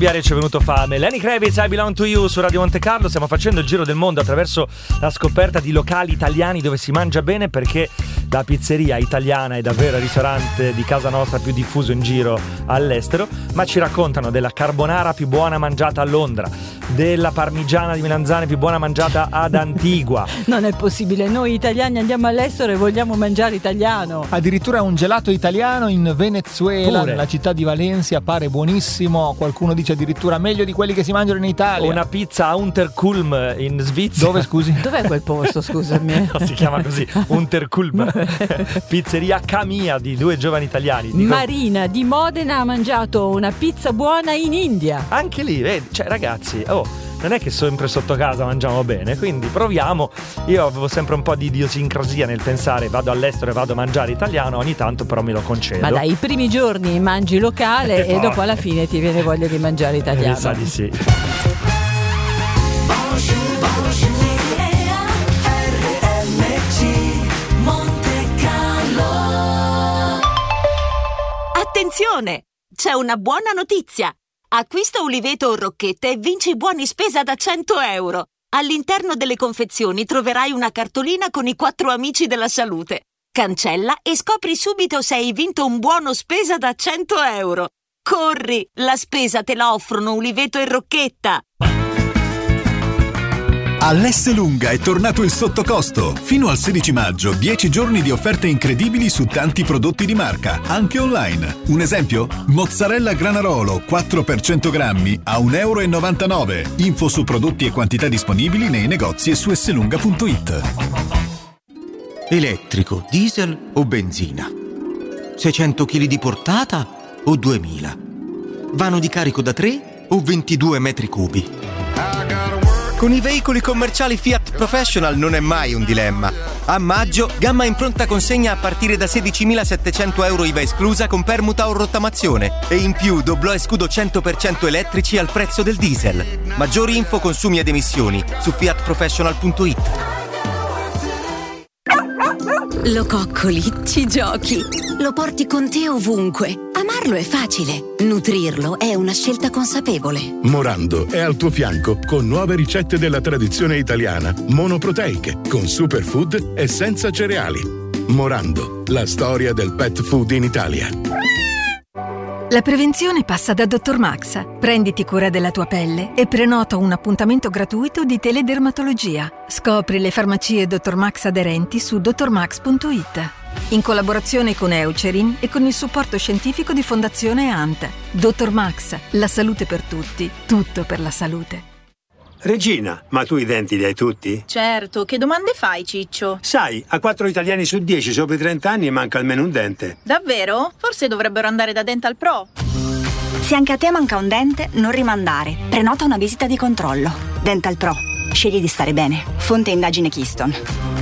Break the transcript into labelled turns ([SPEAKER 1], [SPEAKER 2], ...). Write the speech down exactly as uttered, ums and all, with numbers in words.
[SPEAKER 1] Columbia ci è venuto fame. Lenny Kravitz, I Belong to You su Radio Monte Carlo. Stiamo facendo il giro del mondo attraverso la scoperta di locali italiani dove si mangia bene, perché la pizzeria italiana è davvero il ristorante di casa nostra più diffuso in giro all'estero. Ma ci raccontano della carbonara più buona mangiata a Londra, della parmigiana di melanzane più buona mangiata ad Antigua.
[SPEAKER 2] Non è possibile, noi italiani andiamo all'estero e vogliamo mangiare italiano.
[SPEAKER 3] Addirittura un gelato italiano in Venezuela,
[SPEAKER 1] Pure.
[SPEAKER 3] nella città di Valencia, pare buonissimo. Qualcuno dice addirittura meglio di quelli che si mangiano in Italia.
[SPEAKER 1] Una pizza a Unterkulm in Svizzera.
[SPEAKER 3] Dove, scusi?
[SPEAKER 2] Dov'è quel posto, scusami?
[SPEAKER 1] No, si chiama così, Unterkulm. Pizzeria Camia di due giovani italiani. Dico,
[SPEAKER 2] Marina di Modena ha mangiato una pizza buona in India.
[SPEAKER 1] anche lì, vedi, cioè ragazzi, oh, non è che sempre sotto casa mangiamo bene, quindi proviamo. Io avevo sempre un po' di idiosincrasia nel pensare vado all'estero e vado a mangiare italiano, ogni tanto però me lo concedo.
[SPEAKER 2] Ma dai, i primi giorni mangi locale
[SPEAKER 1] Eh,
[SPEAKER 2] e
[SPEAKER 1] no.
[SPEAKER 2] dopo alla fine ti viene voglia di mangiare italiano.
[SPEAKER 1] Mi sa di sì.
[SPEAKER 4] Attenzione! C'è una buona notizia! Acquista uliveto o rocchette e vinci buoni spesa da cento euro. All'interno delle confezioni troverai una cartolina con i quattro amici della salute. Cancella e scopri subito se hai vinto un buono spesa da cento euro. Corri! La spesa te la offrono uliveto e rocchetta!
[SPEAKER 5] All'Esselunga è tornato il sottocosto. Fino al sedici maggio, dieci giorni di offerte incredibili su tanti prodotti di marca, anche online. Un esempio? Mozzarella Granarolo quattro per cento grammi a un euro e novantanove. Info su prodotti e quantità disponibili nei negozi e su esselunga punto it.
[SPEAKER 6] Elettrico, diesel o benzina? seicento chili di portata o duemila? Vano di carico da tre o ventidue metri cubi? Con i veicoli commerciali Fiat Professional non è mai un dilemma. A maggio, gamma in pronta consegna a partire da sedicimilasettecento euro I V A esclusa con permuta o rottamazione. E in più doblò e scudo cento per cento elettrici al prezzo del diesel. Maggiori info, consumi ed emissioni su fiat professional punto it.
[SPEAKER 7] Lo coccoli, ci giochi, lo porti con te ovunque. Amarlo è facile, nutrirlo è una scelta consapevole.
[SPEAKER 8] Morando è al tuo fianco con nuove ricette della tradizione italiana, monoproteiche, con superfood e senza cereali. Morando, la storia del pet food in Italia.
[SPEAKER 9] La prevenzione passa da dottor Max. Prenditi cura della tua pelle e prenota un appuntamento gratuito di teledermatologia. Scopri le farmacie dottor Max aderenti su dottor max punto it. In collaborazione con Eucerin e con il supporto scientifico di Fondazione A N T. dottor Max, la salute per tutti, tutto per la salute.
[SPEAKER 10] Regina, ma tu i denti li hai tutti?
[SPEAKER 11] Certo, che domande fai, Ciccio?
[SPEAKER 10] Sai, a quattro italiani su dieci sopra i trenta anni manca almeno un dente.
[SPEAKER 11] Davvero? Forse dovrebbero andare da Dental Pro.
[SPEAKER 12] Se anche a te manca un dente, non rimandare. Prenota una visita di controllo. Dental Pro. Scegli di stare bene. Fonte indagine Keystone.